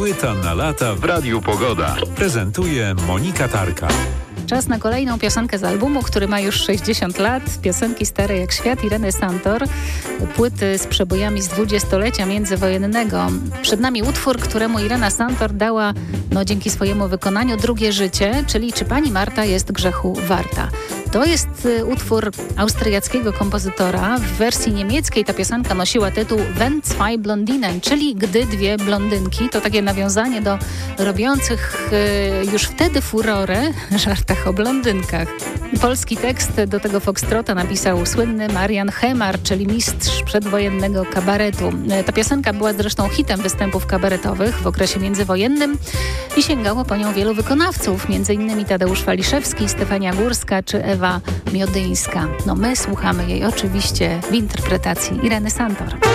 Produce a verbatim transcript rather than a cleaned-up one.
Płyta na lata w Radiu Pogoda. Prezentuje Monika Tarka. Czas na kolejną piosenkę z albumu, który ma już sześćdziesiąt lat. Piosenki stare jak świat Ireny Santor. Płyty z przebojami z dwudziestolecia międzywojennego. Przed nami utwór, któremu Irena Santor dała, no dzięki swojemu wykonaniu, drugie życie, czyli Czy pani Marta jest grzechu warta. To jest utwór austriackiego kompozytora. W wersji niemieckiej ta piosenka nosiła tytuł Wenn zwei Blondinen, czyli Gdy dwie blondynki. To takie nawiązanie do robiących już wtedy furorę żartach o blondynkach. Polski tekst do tego foxtrota napisał słynny Marian Hemar, czyli mistrz przedwojennego kabaretu. Ta piosenka była zresztą hitem występów kabaretowych w okresie międzywojennym i sięgało po nią wielu wykonawców, między innymi Tadeusz Waliszewski, Stefania Górska czy Ewa Miodyńska. No my słuchamy jej oczywiście w interpretacji Ireny Santor.